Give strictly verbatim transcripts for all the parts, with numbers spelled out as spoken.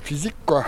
physique, quoi.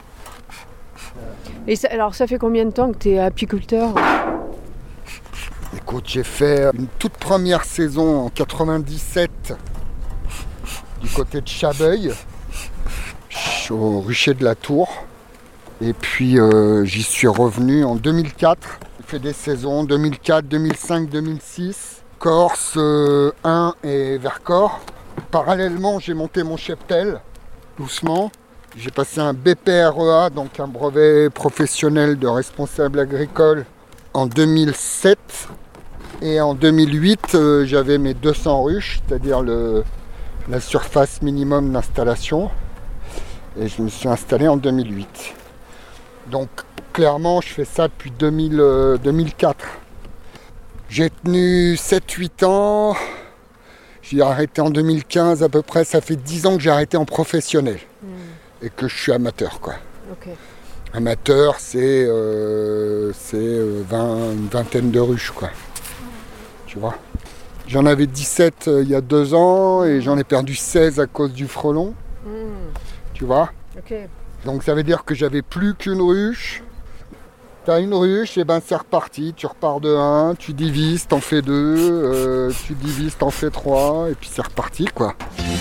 Et ça, alors, ça fait combien de temps que tu es apiculteur ? Écoute, j'ai fait une toute première saison en quatre-vingt-dix-sept du côté de Chabeuil, au rucher de la Tour. Et puis euh, j'y suis revenu en deux mille quatre. J'ai fait des saisons deux mille quatre, deux mille cinq, deux mille six, Corse euh, un et Vercors. Parallèlement, j'ai monté mon cheptel, doucement. J'ai passé un B P R E A, donc un brevet professionnel de responsable agricole, en deux mille sept. Et en deux mille huit, euh, j'avais mes deux cents ruches, c'est-à-dire le, la surface minimum d'installation. Et je me suis installé en deux mille huit. Donc clairement, je fais ça depuis deux mille, euh, deux mille quatre. J'ai tenu sept huit ans. J'ai arrêté en deux mille quinze à peu près. Ça fait dix ans que j'ai arrêté en professionnel. Mmh. Et que je suis amateur, quoi. Okay. Amateur, c'est, euh, c'est euh, vingt, une vingtaine de ruches, quoi. Tu vois. J'en avais dix-sept euh, il y a deux ans et j'en ai perdu seize à cause du frelon. Mmh. Tu vois. Okay. Donc ça veut dire que j'avais plus qu'une ruche. Tu as une ruche, et ben c'est reparti. Tu repars de un, tu divises, t'en fais deux, euh, tu divises, t'en fais trois, et puis c'est reparti, quoi.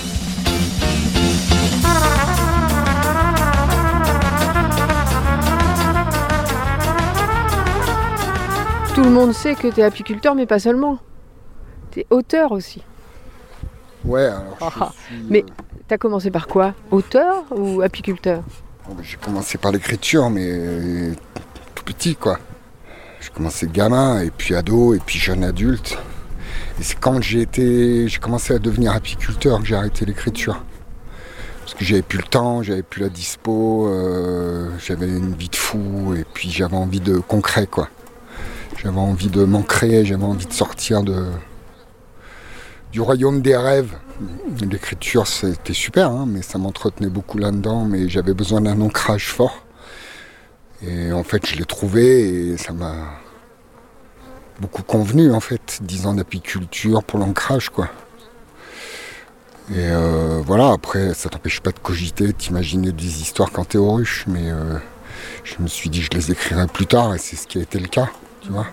Tout le monde sait que tu es apiculteur, mais pas seulement. Tu es auteur aussi. Ouais, alors ah, je suis, Mais euh... tu as commencé par quoi ? Auteur ou apiculteur ? bon, ben, j'ai commencé par l'écriture, mais euh, tout petit, quoi. J'ai commencé gamin, et puis ado, et puis jeune adulte. Et c'est quand j'ai été, j'ai commencé à devenir apiculteur que j'ai arrêté l'écriture. Parce que j'avais plus le temps, j'avais plus la dispo, euh, j'avais une vie de fou, et puis j'avais envie de concret, quoi. J'avais envie de m'ancrer, j'avais envie de sortir de, du royaume des rêves. L'écriture, c'était super, hein, mais ça m'entretenait beaucoup là-dedans, mais j'avais besoin d'un ancrage fort. Et en fait, je l'ai trouvé et ça m'a beaucoup convenu, en fait, dix ans d'apiculture pour l'ancrage, quoi. Et euh, voilà, après, ça t'empêche pas de cogiter, d'imaginer des histoires quand t'es aux ruches, mais euh, je me suis dit que je les écrirais plus tard, et c'est ce qui a été le cas. Tu vois.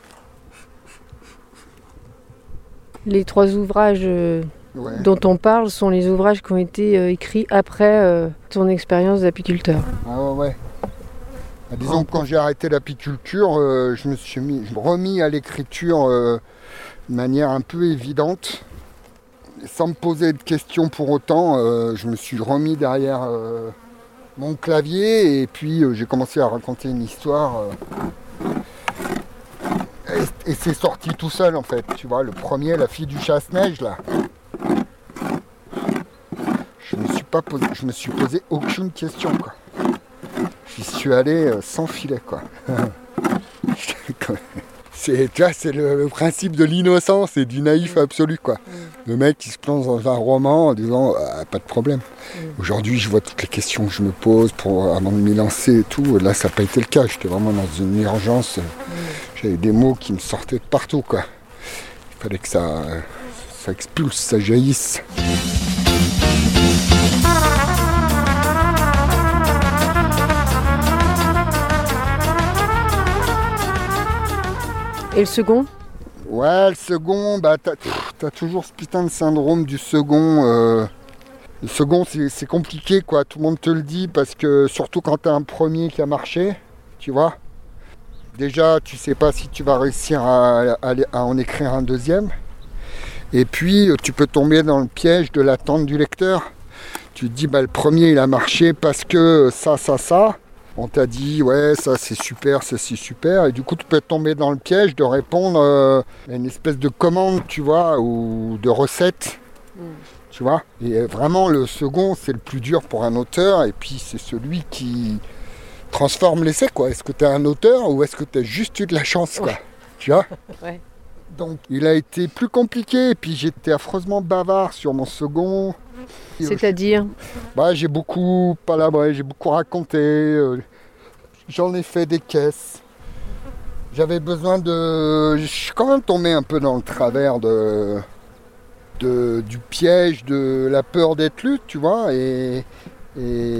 Les trois ouvrages euh, ouais. dont on parle sont les ouvrages qui ont été euh, écrits après euh, ton expérience d'apiculteur. Ah ouais, ouais. Bah, disons que quand j'ai arrêté l'apiculture, euh, je me suis mis, remis à l'écriture euh, de manière un peu évidente. Sans me poser de questions pour autant, euh, je me suis remis derrière euh, mon clavier et puis euh, j'ai commencé à raconter une histoire. Euh, Et c'est sorti tout seul en fait, tu vois, le premier, la fille du chasse-neige là. Je me suis pas posé, je me suis posé aucune question, quoi. J'y suis allé sans filet, quoi. C'est, tu vois, c'est le, le principe de l'innocence et du naïf absolu, quoi. Le mec qui se plonge dans un roman en disant ah, pas de problème. Aujourd'hui, je vois toutes les questions que je me pose pour, avant de m'y lancer et tout. Là, ça n'a pas été le cas. J'étais vraiment dans une urgence. J'avais des mots qui me sortaient de partout, quoi. Il fallait que ça, ça expulse, ça jaillisse. Et le second ? Ouais, le second, bah t'as, t'as toujours ce putain de syndrome du second. Euh, le second, c'est, c'est compliqué, quoi. Tout le monde te le dit, parce que surtout quand t'as un premier qui a marché, tu vois. Déjà, tu sais pas si tu vas réussir à, à, à en écrire un deuxième. Et puis, tu peux tomber dans le piège de l'attente du lecteur. Tu te dis, bah, le premier, il a marché parce que ça, ça, ça. On t'a dit, ouais, ça, c'est super, ça, c'est super. Et du coup, tu peux tomber dans le piège de répondre euh, à une espèce de commande, tu vois, ou de recette. Mm. Tu vois. Et vraiment, le second, c'est le plus dur pour un auteur. Et puis, c'est celui qui transforme l'essai, quoi. Est-ce que tu es un auteur ou est-ce que tu as juste eu de la chance, quoi. Ouais. Tu vois. Ouais. Donc, il a été plus compliqué. Et puis, j'étais affreusement bavard sur mon second. C'est-à-dire bah, j'ai beaucoup palabré, j'ai beaucoup raconté. Euh, j'en ai fait des caisses. J'avais besoin de... Je suis quand même tombé un peu dans le travers de, de, du piège de la peur d'être lu, tu vois. Et, et